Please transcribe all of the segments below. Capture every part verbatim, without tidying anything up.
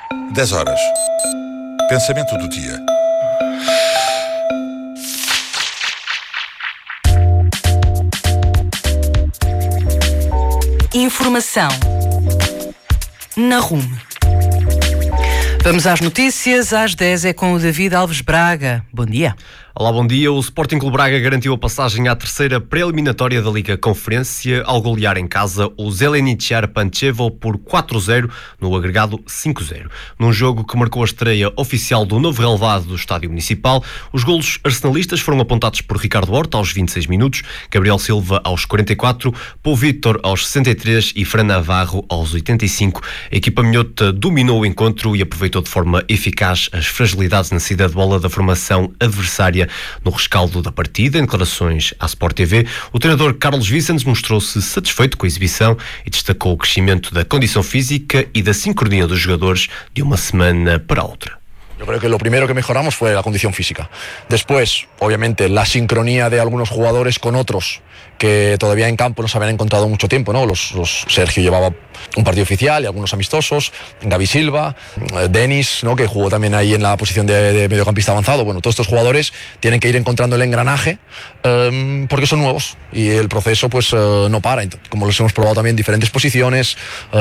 dez horas. Pensamento do dia. Informação na Rume. Vamos às notícias. Às dez é com o David Alves Braga. Bom dia. Olá, bom dia. O Sporting Clube Braga garantiu a passagem à terceira pré-eliminatória da Liga Conferência ao golear em casa o Zeleničar Pančevo por quatro a zero no agregado cinco a zero. Num jogo que marcou a estreia oficial do novo relevado do Estádio Municipal, os golos arsenalistas foram apontados por Ricardo Horta aos vinte e seis minutos, Gabriel Silva aos quarenta e quatro, Pau Vítor aos sessenta e três e Fran Navarro aos oitenta e cinco. A equipa minhota dominou o encontro e aproveitou de forma eficaz as fragilidades na saída de bola da formação adversária. No rescaldo da partida, em declarações à Sport T V, o treinador Carlos Vicens mostrou-se satisfeito com a exibição e destacou o crescimento da condição física e da sincronia dos jogadores de uma semana para a outra. Yo creo que lo primero que mejoramos fue la condición física. Después, obviamente, la sincronía de algunos jugadores con otros que todavía en campo no se habían encontrado mucho tiempo, ¿no? Los, los Sergio llevaba un partido oficial y algunos amistosos, Gaby Silva, Denis, ¿no? Que jugó también ahí en la posición de, de mediocampista avanzado. Bueno, todos estos jugadores tienen que ir encontrando el engranaje um, porque son nuevos y el proceso pues uh, no para. Entonces, como los hemos probado también en diferentes posiciones,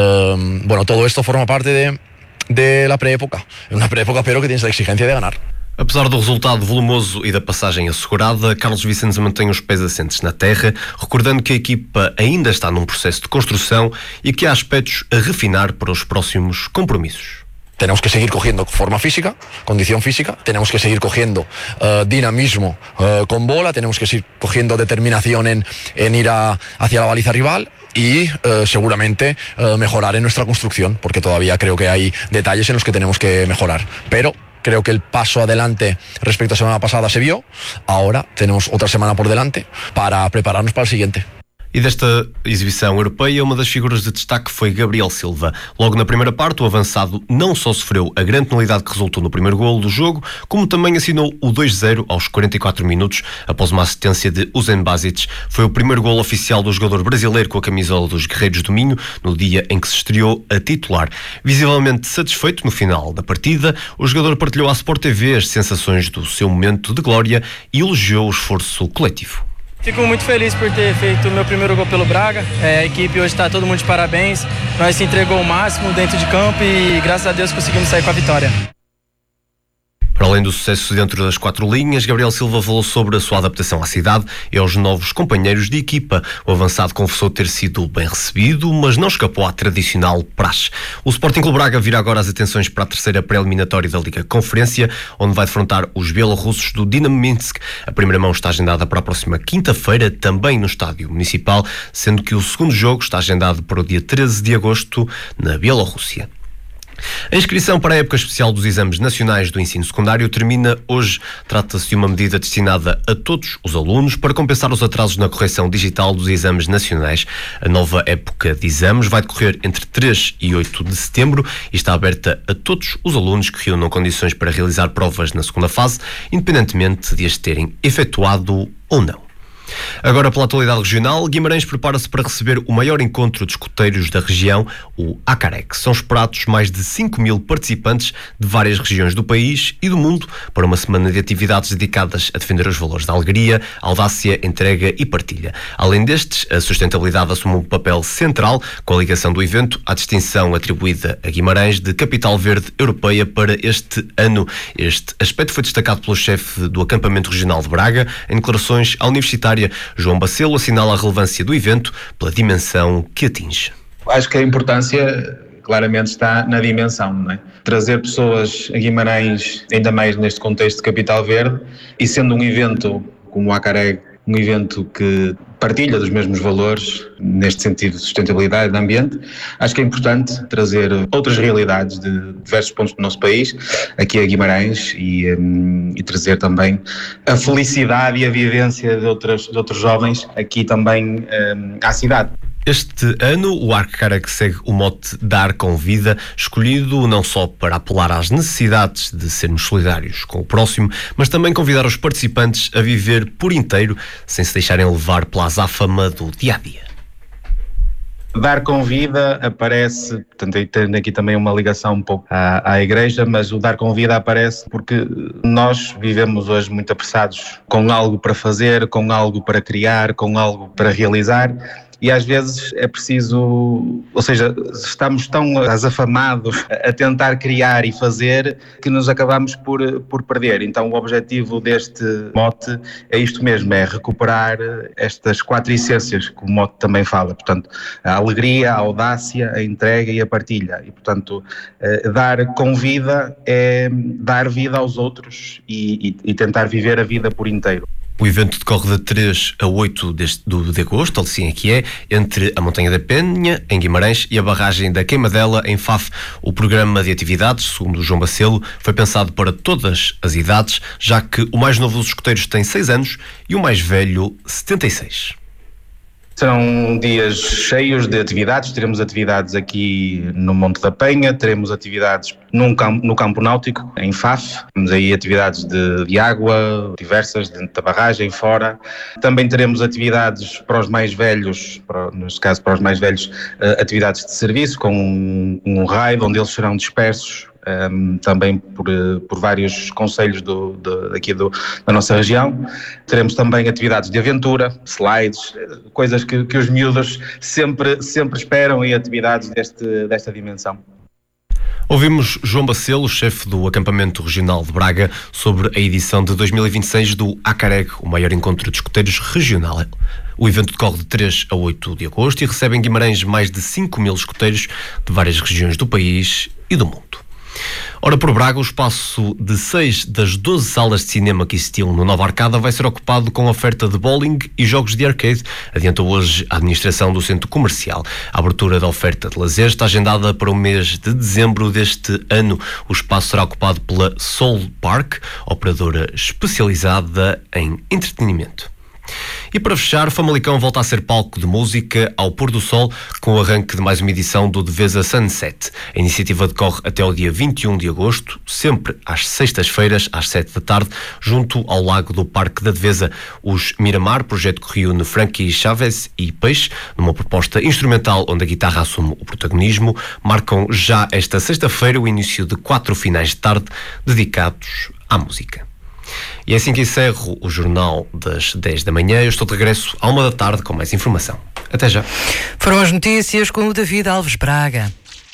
um, bueno, todo esto forma parte de de la pré-época. É uma pré-época, pero que tens a exigência de ganhar. Apesar do resultado volumoso e da passagem assegurada, Carlos Vicens mantém os pés assentes na terra, recordando que a equipa ainda está num processo de construção e que há aspectos a refinar para os próximos compromissos. Tenemos que seguir cogiendo forma física, condición física, tenemos que seguir cogiendo uh, dinamismo uh, con bola, tenemos que seguir cogiendo determinación en, en ir a, hacia la baliza rival y uh, seguramente uh, mejorar en nuestra construcción, porque todavía creo que hay detalles en los que tenemos que mejorar. Pero creo que el paso adelante respecto a la semana pasada se vio, ahora tenemos otra semana por delante para prepararnos para el siguiente. E desta exibição europeia, uma das figuras de destaque foi Gabriel Silva. Logo na primeira parte, o avançado não só sofreu a grande penalidade que resultou no primeiro golo do jogo, como também assinou o dois a zero aos quarenta e quatro minutos, após uma assistência de Usain Basic. Foi o primeiro golo oficial do jogador brasileiro com a camisola dos Guerreiros do Minho, no dia em que se estreou a titular. Visivelmente satisfeito no final da partida, o jogador partilhou à Sport T V as sensações do seu momento de glória e elogiou o esforço coletivo. Fico muito feliz por ter feito o meu primeiro gol pelo Braga. É, a equipe hoje está todo mundo de parabéns. Nós se entregou o máximo dentro de campo e graças a Deus conseguimos sair com a vitória. Para além do sucesso dentro das quatro linhas, Gabriel Silva falou sobre a sua adaptação à cidade e aos novos companheiros de equipa. O avançado confessou ter sido bem recebido, mas não escapou à tradicional praxe. O Sporting Clube Braga vira agora as atenções para a terceira pré-eliminatória da Liga Conferência, onde vai defrontar os bielorrussos do Dinamo Minsk. A primeira mão está agendada para a próxima quinta-feira, também no Estádio Municipal, sendo que o segundo jogo está agendado para o dia treze de agosto, na Bielorrússia. A inscrição para a época especial dos exames nacionais do ensino secundário termina hoje. Trata-se de uma medida destinada a todos os alunos para compensar os atrasos na correção digital dos exames nacionais. A nova época de exames vai decorrer entre três e oito de setembro e está aberta a todos os alunos que reúnam condições para realizar provas na segunda fase, independentemente de as terem efetuado ou não. Agora, pela atualidade regional, Guimarães prepara-se para receber o maior encontro de escoteiros da região, o Acarec. São esperados mais de cinco mil participantes de várias regiões do país e do mundo para uma semana de atividades dedicadas a defender os valores da alegria, audácia, entrega e partilha. Além destes, a sustentabilidade assume um papel central com a ligação do evento à distinção atribuída a Guimarães de Capital Verde Europeia para este ano. Este aspecto foi destacado pelo chefe do acampamento regional de Braga em declarações à Universitária. João Bacelo assinala a relevância do evento pela dimensão que atinge. Acho que a importância claramente está na dimensão, não é? Trazer pessoas a Guimarães, ainda mais neste contexto de Capital Verde, e sendo um evento como o Acarec, um evento que partilha dos mesmos valores, neste sentido de sustentabilidade e de ambiente, acho que é importante trazer outras realidades de diversos pontos do nosso país, aqui a Guimarães, e, um, e trazer também a felicidade e a vivência de, outras, de outros jovens aqui também um, à cidade. Este ano, o Acarec segue o mote Dar com Vida, escolhido não só para apelar às necessidades de sermos solidários com o próximo, mas também convidar os participantes a viver por inteiro, sem se deixarem levar pela azáfama do dia-a-dia. Dar com vida aparece, portanto, tendo aqui também uma ligação um pouco à, à igreja, mas o dar com vida aparece porque nós vivemos hoje muito apressados, com algo para fazer, com algo para criar, com algo para realizar. E às vezes é preciso, ou seja, estamos tão azafamados a tentar criar e fazer que nos acabamos por, por perder. Então o objetivo deste mote é isto mesmo, é recuperar estas quatro essências que o mote também fala. Portanto, a alegria, a audácia, a entrega e a partilha. E portanto, dar com vida é dar vida aos outros e, e, e tentar viver a vida por inteiro. O evento decorre de três a oito deste, do, de agosto, assim é que é, entre a Montanha da Penha, em Guimarães, e a barragem da Queimadela, em Faf. O programa de atividades, segundo o João Bacelo, foi pensado para todas as idades, já que o mais novo dos escoteiros tem seis anos e o mais velho setenta e seis. Serão dias cheios de atividades, teremos atividades aqui no Monte da Penha, teremos atividades num campo, no campo náutico, em Faf, temos aí atividades de, de água, diversas, dentro da barragem, fora. Também teremos atividades para os mais velhos, para, neste caso para os mais velhos, atividades de serviço, com um, um raid onde eles serão dispersos, Um, também por, por vários concelhos do, do, aqui do, da nossa região. Teremos também atividades de aventura, slides, coisas que, que os miúdos sempre, sempre esperam e atividades deste, desta dimensão. Ouvimos João Bacelo, chefe do acampamento regional de Braga, sobre a edição de dois mil e vinte e seis do ACAREG, o maior encontro de escoteiros regional. O evento decorre de três a oito de agosto e recebe em Guimarães mais de cinco mil escoteiros de várias regiões do país e do mundo. Ora, por Braga, o espaço de seis das doze salas de cinema que existiam no Nova Arcada vai ser ocupado com oferta de bowling e jogos de arcade, adiantou hoje a administração do centro comercial. A abertura da oferta de lazer está agendada para o mês de dezembro deste ano. O espaço será ocupado pela Soul Park, operadora especializada em entretenimento. E para fechar, Famalicão volta a ser palco de música ao pôr do sol com o arranque de mais uma edição do Devesa Sunset. A iniciativa decorre até ao dia vinte e um de agosto, sempre às sextas-feiras, às sete da tarde, junto ao lago do Parque da Devesa. Os Miramar, projeto que reúne Frankie Chaves e Peixe, numa proposta instrumental onde a guitarra assume o protagonismo, marcam já esta sexta-feira o início de quatro finais de tarde dedicados à música. E é assim que encerro o jornal das dez da manhã. Eu estou de regresso à uma da tarde com mais informação. Até já. Foram as notícias com o David Alves Braga.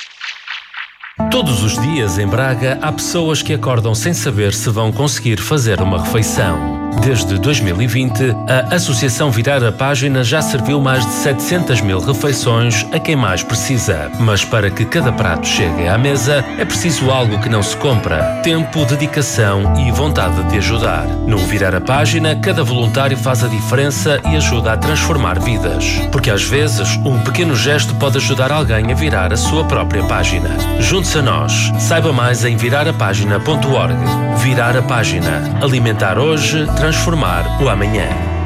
Todos os dias em Braga há pessoas que acordam sem saber se vão conseguir fazer uma refeição. Desde dois mil e vinte, a Associação Virar a Página já serviu mais de setecentas mil refeições a quem mais precisa. Mas para que cada prato chegue à mesa, é preciso algo que não se compra: tempo, dedicação e vontade de ajudar. No Virar a Página, cada voluntário faz a diferença e ajuda a transformar vidas. Porque às vezes, um pequeno gesto pode ajudar alguém a virar a sua própria página. Junte-se a nós. Saiba mais em virar a página ponto org. Virar a Página. Alimentar hoje, transformar o amanhã.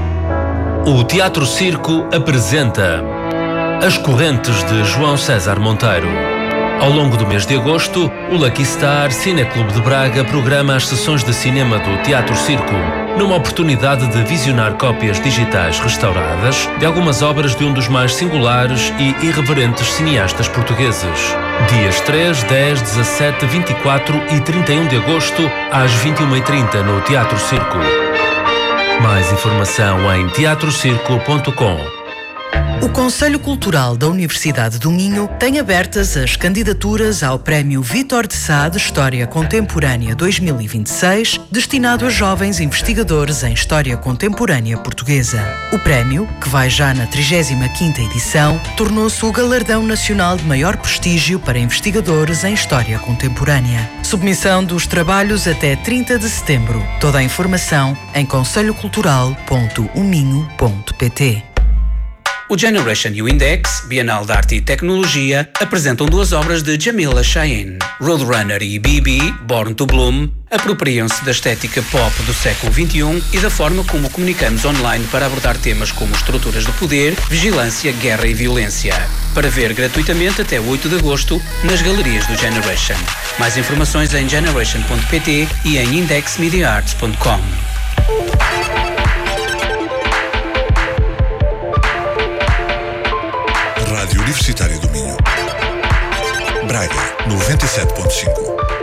O Teatro Circo apresenta As Correntes de João César Monteiro. Ao longo do mês de agosto, o Lucky Star Cineclube de Braga programa as sessões de cinema do Teatro Circo, numa oportunidade de visionar cópias digitais restauradas de algumas obras de um dos mais singulares e irreverentes cineastas portugueses. Dias três, dez, dezassete, vinte e quatro e trinta e um de agosto, às vinte e uma e trinta, no Teatro Circo. Mais informação em teatro circo ponto com. O Conselho Cultural da Universidade do Minho tem abertas as candidaturas ao Prémio Vítor de Sá de História Contemporânea dois mil e vinte e seis, destinado a jovens investigadores em História Contemporânea Portuguesa. O prémio, que vai já na trigésima quinta edição, tornou-se o galardão nacional de maior prestígio para investigadores em História Contemporânea. Submissão dos trabalhos até trinta de setembro. Toda a informação em conselho cultural ponto o minho ponto pt. O Generation e o Index, Bienal de Arte e Tecnologia, apresentam duas obras de Jamila Shahin. Roadrunner e B B, Born to Bloom, apropriam-se da estética pop do século vinte e um e da forma como comunicamos online para abordar temas como estruturas de poder, vigilância, guerra e violência. Para ver gratuitamente até oito de agosto nas galerias do Generation. Mais informações em generation ponto pt e em index media arts ponto com. Rádio Universidade. noventa e sete ponto cinco.